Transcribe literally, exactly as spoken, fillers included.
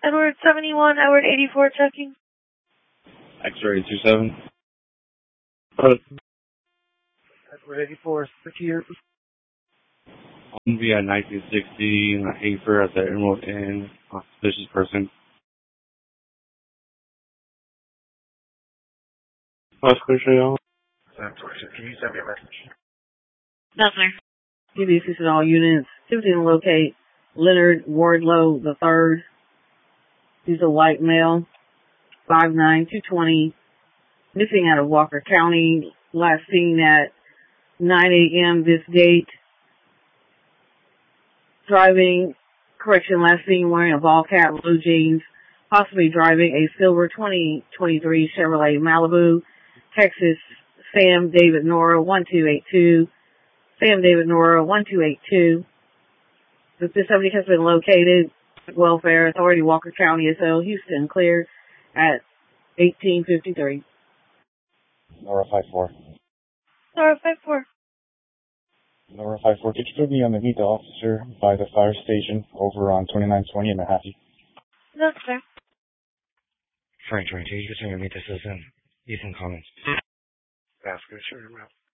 Edward seventy-one, Edward eighty-four, checking. X-ray two seven. Edward eighty-four, secure. On via nineteen sixty, Hafer at the Emerald Inn, suspicious person. Last question, y'all. Can you send me a message? No, sir. Give you assist all units. Attempting to locate Leonard Wardlow the third. He's a white male, five nine, two twenty, missing out of Walker County. Last seen at nine a.m. this date. Driving, correction, last seen wearing a ball cap, blue jeans, possibly driving a silver twenty twenty-three Chevrolet Malibu, Texas. Sam David Nora, one two eight two. Sam David Nora, one two eight two. The subject has been located. Welfare Authority, Walker County, S O, Houston, cleared at eighteen fifty-three. Nora five four. Nora five four. Nora five four, could you put me on the meet the officer by the fire station over on twenty-nine twenty in Mahaffey? No, sir. Frank twenty-two, you can send me to meet the citizen. Ethan Collins. Ask her, sure,